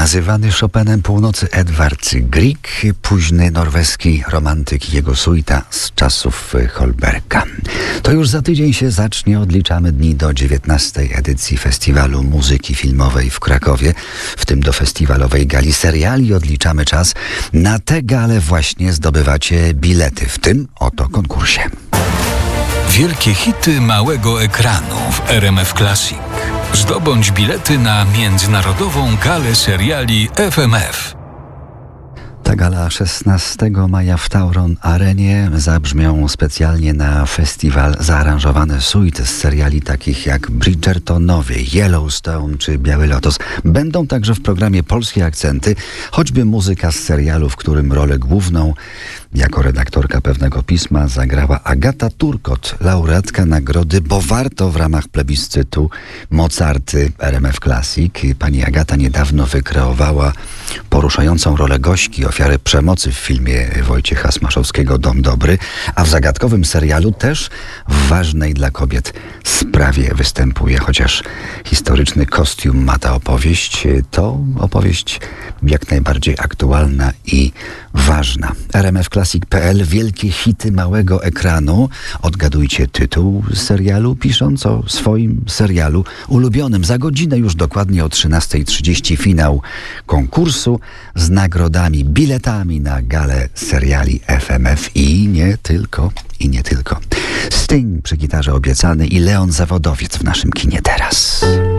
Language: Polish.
Nazywany Chopinem północy Edvard Grieg, późny norweski romantyk i jego suita z czasów Holberga. To już za tydzień się zacznie, odliczamy dni do 19. edycji Festiwalu Muzyki Filmowej w Krakowie, w tym do festiwalowej gali seriali. Odliczamy czas. Na tę galę właśnie zdobywacie bilety w tym oto konkursie. Wielkie hity małego ekranu w RMF Classic. Zdobądź bilety na międzynarodową galę seriali FMF. Ta gala 16 maja w Tauron Arenie. Zabrzmią specjalnie na festiwal zaaranżowane suity z seriali takich jak Bridgertonowie, Yellowstone czy Biały Lotos. Będą także w programie polskie akcenty, choćby muzyka z serialu, w którym rolę główną jako redaktorka pewnego pisma zagrała Agata Turkot, laureatka nagrody Bo Warto w ramach plebiscytu Mozarty RMF Classic. Pani Agata niedawno wykreowała poruszającą rolę Gośki, ofiary przemocy w filmie Wojciecha Smaszowskiego Dom Dobry, a w zagadkowym serialu też w ważnej dla kobiet sprawie występuje. Chociaż historyczny kostium ma ta opowieść, to opowieść jak najbardziej aktualna i ważna. RMFClassic.pl. Wielkie hity małego ekranu. Odgadujcie tytuł serialu, pisząc o swoim serialu ulubionym. Za godzinę już dokładnie o 13:30 finał konkursu z nagrodami, biletami na galę seriali FMF i nie tylko. Sting przy gitarze obiecany i Leon Zawodowiec w naszym kinie teraz.